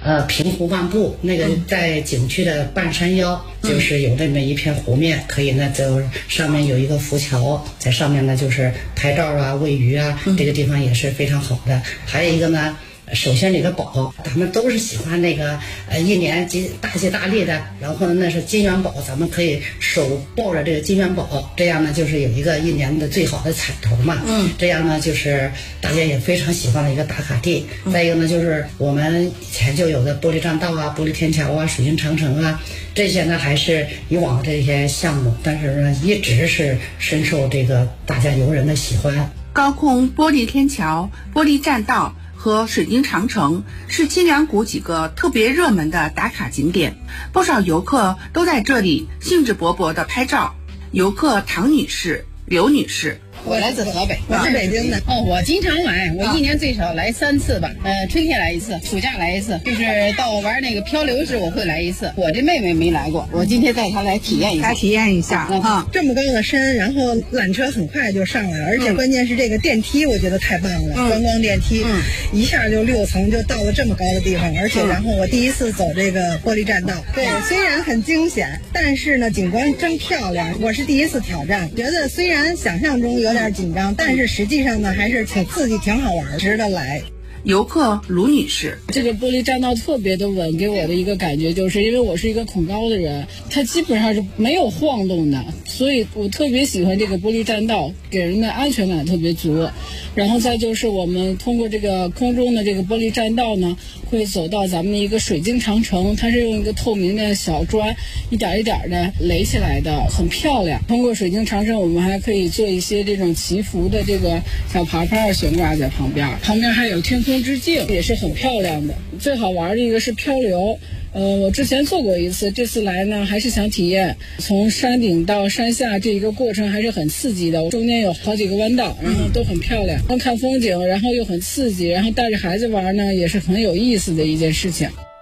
平湖漫步，那个在景区的半山腰，就是有这么一片湖面，可以呢，就上面有一个浮桥，在上面呢就是拍照啊、喂鱼啊，这个地方也是非常好的。还有一个呢。首先，这个宝，咱们都是喜欢那个一年大吉大利的，然后呢，那是金元宝，咱们可以手抱着这个金元宝，这样呢就是有一个一年的最好的彩头嘛。这样呢就是大家也非常喜欢的一个打卡地。再一个呢就是我们以前就有的玻璃栈道啊、玻璃天桥啊、水晶长城啊，这些呢还是以往的这些项目，但是呢一直是深受这个大家游人的喜欢。 高空玻璃天桥、玻璃栈道和水晶长城是清凉谷几个特别热门的打卡景点，不少游客都在这里兴致勃勃地拍照。游客唐女士、刘女士， 我来自河北，我是北京的。我经常来，我一年最少来3次吧。春天来一次，暑假来一次，就是到玩那个漂流时我会来一次。我这妹妹没来过，我今天带她来体验一下。 来体验一下这么高的山，然后缆车很快就上来了，而且关键是这个电梯，我觉得太棒了，观光电梯，一下就6层就到了这么高的地方，而且然后我第一次走这个玻璃栈道，对，虽然很惊险，但是呢景观真漂亮。我是第一次挑战，觉得虽然想象中有点紧张，但是实际上呢还是挺刺激、挺好玩，值得来。 游客卢女士， 这个玻璃栈道特别的稳，给我的一个感觉就是因为我是一个恐高的人，它基本上是没有晃动的，所以我特别喜欢这个玻璃栈道，给人的安全感特别足。然后再就是我们通过这个空中的这个玻璃栈道呢，会走到咱们的一个水晶长城，它是用一个透明的小砖一点一点的垒起来的，很漂亮。通过水晶长城，我们还可以做一些这种祈福的这个小牌牌悬挂在旁边，旁边还有天空之镜，也是很漂亮的。最好玩的一个是漂流，我之前做过一次，这次来呢还是想体验从山顶到山下这一个过程还是很刺激的，中间有好几个弯道，然后都很漂亮，看风景，然后又很刺激，然后带着孩子玩呢也是很有意思的一件事情。